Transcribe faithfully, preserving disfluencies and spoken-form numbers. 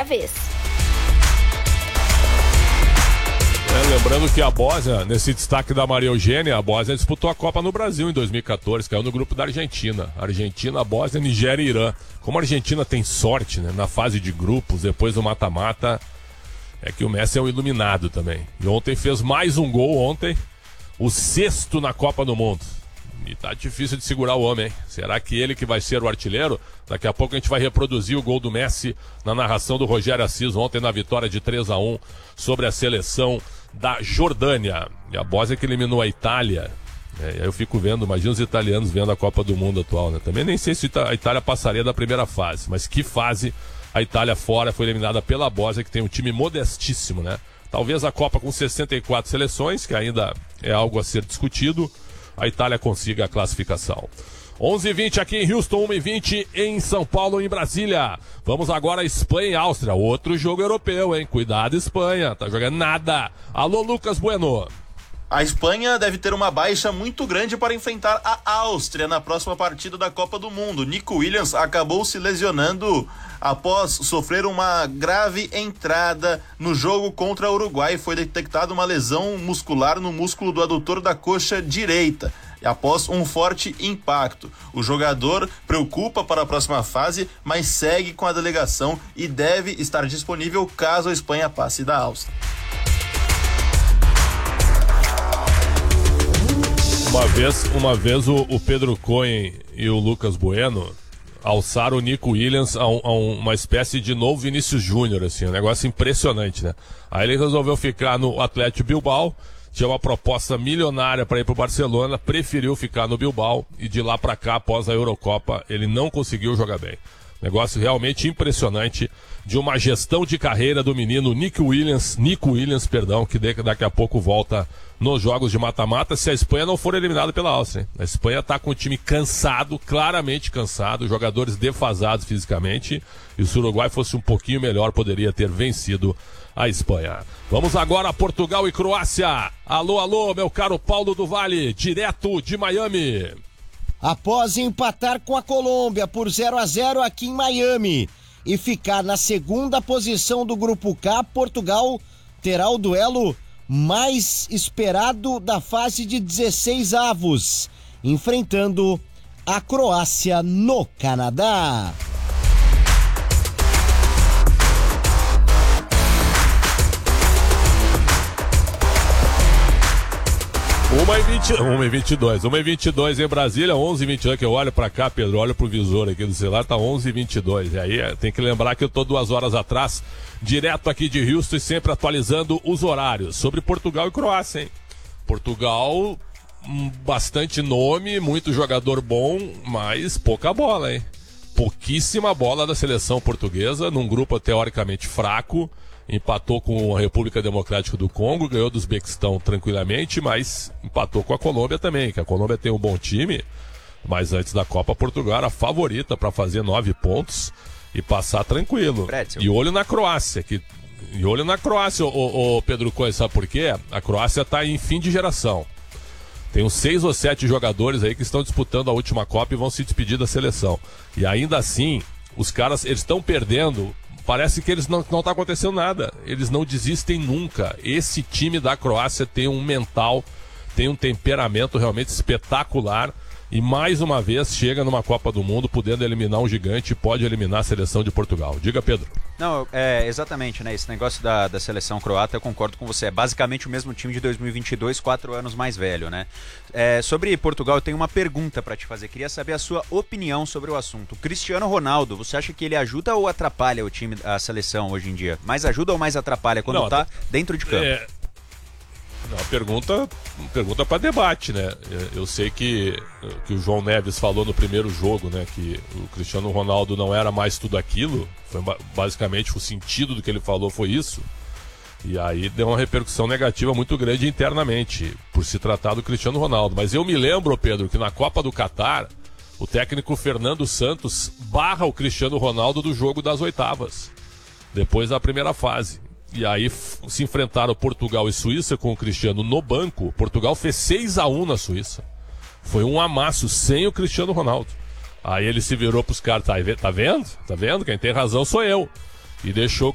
vez. É, lembrando que a Bósnia, nesse destaque da Maria Eugênia, a Bósnia disputou a Copa no Brasil em dois mil e quatorze, caiu no grupo da Argentina. Argentina, Bósnia, Nigéria e Irã. Como a Argentina tem sorte, né, na fase de grupos, depois do mata-mata, é que o Messi é um iluminado também. E ontem fez mais um gol, ontem, o sexto na Copa do Mundo. E tá difícil de segurar o homem, hein? Será que ele que vai ser o artilheiro? Daqui a pouco a gente vai reproduzir o gol do Messi na narração do Rogério Assis ontem na vitória de três a um sobre a seleção da Jordânia. E a Bósnia que eliminou a Itália. É, eu fico vendo, imagina os italianos vendo a Copa do Mundo atual, né? Também nem sei se a Itália passaria da primeira fase, mas que fase a Itália fora, foi eliminada pela Bósnia, que tem um time modestíssimo, né? Talvez a Copa com sessenta e quatro seleções, que ainda é algo a ser discutido, a Itália consiga a classificação. onze e vinte aqui em Houston, uma e vinte em São Paulo e em Brasília. Vamos agora a Espanha e Áustria. Outro jogo europeu, hein? Cuidado, Espanha. Tá jogando nada. Alô, Lucas Bueno. A Espanha deve ter uma baixa muito grande para enfrentar a Áustria na próxima partida da Copa do Mundo. Nico Williams acabou se lesionando após sofrer uma grave entrada no jogo contra o Uruguai. Foi detectada uma lesão muscular no músculo do adutor da coxa direita, após um forte impacto. O jogador preocupa para a próxima fase, mas segue com a delegação e deve estar disponível caso a Espanha passe da Áustria. Uma vez, uma vez o, o Pedro Cohen e o Lucas Bueno alçaram o Nico Williams a, um, a uma espécie de novo Vinícius Júnior, assim, um negócio impressionante, né? Aí ele resolveu ficar no Atlético Bilbao, tinha uma proposta milionária para ir para o Barcelona, preferiu ficar no Bilbao e de lá para cá, após a Eurocopa, ele não conseguiu jogar bem. Negócio realmente impressionante de uma gestão de carreira do menino Nico Williams, Nico Williams, perdão, que daqui a pouco volta nos jogos de mata-mata, se a Espanha não for eliminada pela Áustria, hein? A Espanha está com o time cansado, claramente cansado, jogadores defasados fisicamente, e se o Uruguai fosse um pouquinho melhor, poderia ter vencido a Espanha. Vamos agora a Portugal e Croácia. Alô, alô, meu caro Paulo do Vale, direto de Miami. Após empatar com a Colômbia por zero a zero aqui em Miami e ficar na segunda posição do Grupo K, Portugal terá o duelo mais esperado da fase de dezesseis avos, enfrentando a Croácia no Canadá. uma e vinte, uma e vinte e dois, uma e vinte e dois em Brasília, onze e vinte e dois, que eu olho pra cá, Pedro, olho pro visor aqui do celular, tá onze e vinte e dois, e aí tem que lembrar que eu tô duas horas atrás, direto aqui de Houston e sempre atualizando os horários, sobre Portugal e Croácia, hein? Portugal, bastante nome, muito jogador bom, mas pouca bola, hein? Pouquíssima bola da seleção portuguesa, num grupo teoricamente fraco, empatou com a República Democrática do Congo, ganhou do Uzbequistão tranquilamente, mas empatou com a Colômbia também, que a Colômbia tem um bom time, mas antes da Copa, Portugal era a favorita para fazer nove pontos e passar tranquilo. Pretzel. E olho na Croácia, que e olho na Croácia, o, o Pedro Coelho, sabe por quê? A Croácia está em fim de geração. Tem uns seis ou sete jogadores aí que estão disputando a última Copa e vão se despedir da seleção. E ainda assim, os caras, eles estão perdendo. Parece que eles não, não tá acontecendo nada. Eles não desistem nunca. Esse time da Croácia tem um mental, tem um temperamento realmente espetacular. E mais uma vez chega numa Copa do Mundo podendo eliminar um gigante e pode eliminar a seleção de Portugal. Diga, Pedro. Não, é exatamente, né? Esse negócio da, da seleção croata, eu concordo com você. É basicamente o mesmo time de dois mil e vinte e dois, quatro anos mais velho, né? É, sobre Portugal, eu tenho uma pergunta pra te fazer. Queria saber a sua opinião sobre o assunto. O Cristiano Ronaldo, você acha que ele ajuda ou atrapalha o time, a seleção hoje em dia? Mais ajuda ou mais atrapalha quando Não, tá dentro de campo? É... Não, pergunta, pergunta para debate, né? Eu sei que, que o João Neves falou no primeiro jogo, né? Que o Cristiano Ronaldo não era mais tudo aquilo. Foi basicamente o sentido do que ele falou foi isso. E aí deu uma repercussão negativa muito grande internamente, por se tratar do Cristiano Ronaldo. Mas eu me lembro, Pedro, que na Copa do Catar, o técnico Fernando Santos barra o Cristiano Ronaldo do jogo das oitavas, depois da primeira fase. E aí se enfrentaram Portugal e Suíça com o Cristiano no banco. Portugal fez seis a um na Suíça. Foi um amasso sem o Cristiano Ronaldo. Aí ele se virou pros caras, tá, tá vendo? Tá vendo? Quem tem razão sou eu. E deixou